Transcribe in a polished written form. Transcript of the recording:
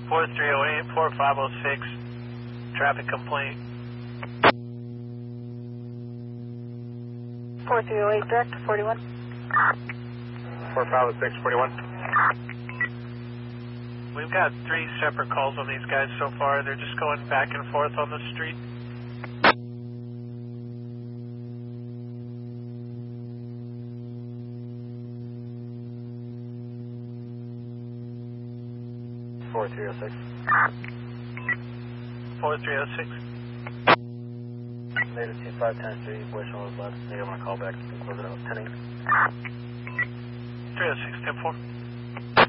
4308, 4506, traffic complaint. 4308, direct, 41. 4506, 41. We've got 3 separate calls on these guys so far. They're just going back and forth on the street. Four 306. 4306. Native 2510 voicemail is left. They want to call back and close it out. 10 8. 306, 10-4.